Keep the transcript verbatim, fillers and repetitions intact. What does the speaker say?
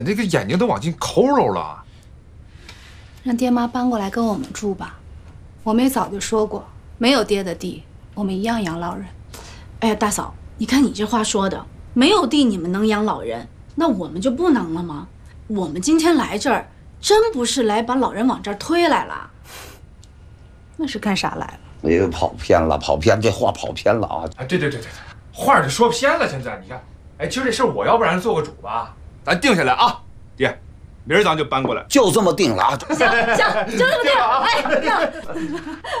这个眼睛都往进抠揉了。 让爹妈搬过来跟我们住吧，我们也早就说过，没有爹的地，我们一样养老人。 哎呀，大嫂，你看你这话说的，没有地你们能养老人，那我们就不能了吗？我们今天来这儿，真不是来把老人往这儿推来了。 那是干啥来了？ 哎呦，跑偏了，跑偏，这话跑偏了啊！ 啊，对对对对对，话就说偏了。现在你看，哎，今儿这事儿我要不然做个主吧，咱定下来啊，爹，明儿咱就搬过来， 就这么定了啊！ 行行，就这么定。哎，定。